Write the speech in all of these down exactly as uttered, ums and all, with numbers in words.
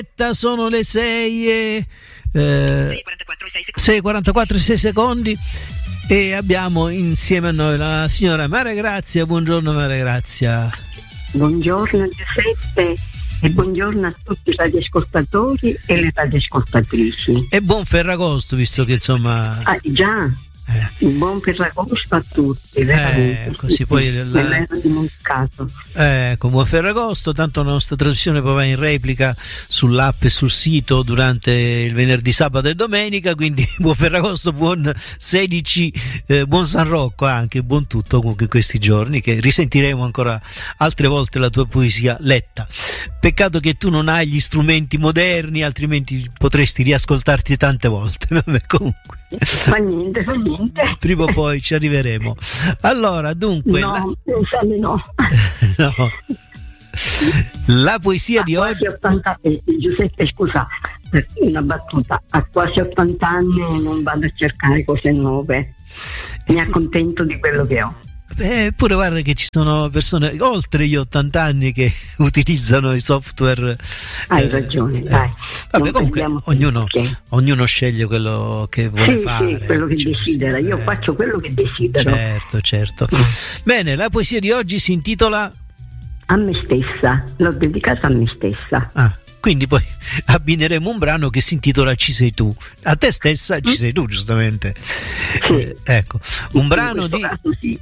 Sono le sei e eh, sei e quarantaquattro e sei secondi e abbiamo insieme a noi la signora Maria Grazia. Buongiorno Maria Grazia. Buongiorno Giuseppe e buongiorno a tutti i radioascoltatori e le radioascoltatrici. E buon Ferragosto, visto che insomma ah, già Eh. buon Ferragosto a tutti, veramente. Eh, così poi me l'ero dimenticato. Ecco, buon Ferragosto, tanto la nostra trasmissione poi va in replica sull'app e sul sito durante il venerdì, sabato e domenica, quindi buon Ferragosto, buon sedici, eh, buon San Rocco anche, buon tutto comunque questi giorni, che risentiremo ancora altre volte la tua poesia letta. Peccato che tu non hai gli strumenti moderni, altrimenti potresti riascoltarti tante volte. Vabbè, comunque. Fa niente, fa niente. Prima o poi ci arriveremo. Allora, dunque. No, pensami no. No. La poesia a di oggi. ottanta, eh, Giuseppe, scusa, una battuta. A quasi ottanta anni non vado a cercare cose nuove. Mi accontento di quello che ho. Eh, pure guarda che ci sono persone oltre gli ottanta anni che utilizzano i software. Hai eh, ragione, eh. dai. Vabbè, comunque ognuno, ognuno sceglie quello che vuole sì, fare. Sì, quello che cioè, desidera. Io eh. faccio quello che desidero. Certo, certo. Bene, la poesia di oggi si intitola A me stessa. L'ho dedicata a me stessa. Ah. Quindi poi abbineremo un brano che si intitola Ci sei tu. A te stessa ci sei tu, giustamente. Sì. Eh, ecco, un brano di caso, sì.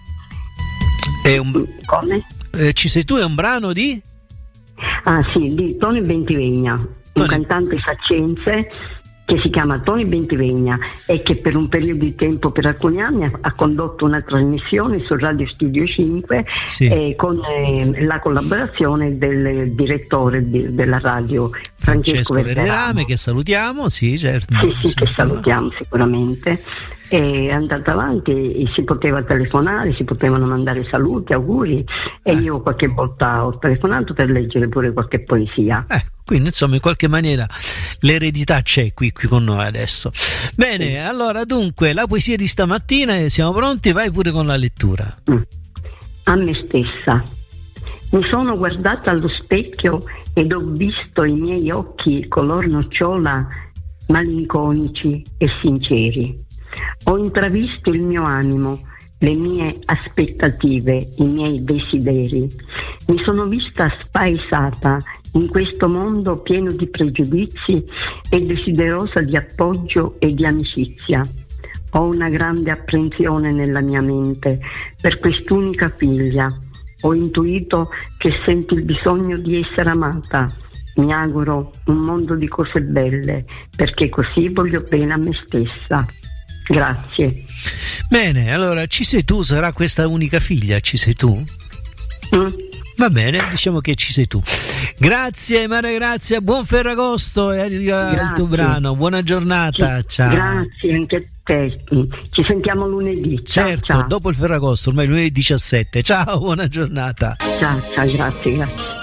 È un... Come? Eh, Ci sei tu è un brano di? Ah sì, di Tony Bentivegna, Tony. Un cantante saccense che si chiama Tony Bentivegna e che per un periodo di tempo, per alcuni anni, ha, ha condotto una trasmissione su Radio Studio cinque, sì. eh, con eh, la collaborazione del direttore di, della radio Francesco, Francesco Verderame, che salutiamo, sì, certo. Sì, sì, che salutiamo sicuramente. E è andata avanti, si poteva telefonare, si potevano mandare saluti, auguri, e io qualche volta ho telefonato per leggere pure qualche poesia. Eh, quindi insomma in qualche maniera l'eredità c'è qui, qui con noi adesso. Bene, sì. Allora dunque la poesia di stamattina, siamo pronti, vai pure con la lettura. Mm. A me stessa. Mi sono guardata allo specchio ed ho visto i miei occhi color nocciola malinconici e sinceri. Ho intravisto il mio animo, le mie aspettative, i miei desideri. Mi sono vista spaesata in questo mondo pieno di pregiudizi e desiderosa di appoggio e di amicizia. Ho una grande apprensione nella mia mente per quest'unica figlia. Ho intuito che sento il bisogno di essere amata. Mi auguro un mondo di cose belle, perché così voglio bene a me stessa. Grazie. Bene, allora Ci sei tu sarà questa unica figlia, Ci sei tu? Mm. Va bene, diciamo che ci sei tu. Grazie Maria Grazia, buon Ferragosto e arriva il tuo brano. Buona giornata, Ci, ciao. Grazie anche a te. Ci sentiamo lunedì. Ciao, certo, ciao. Dopo il Ferragosto, ormai lunedì diciassette. Ciao, buona giornata. Ciao, ciao, grazie, grazie.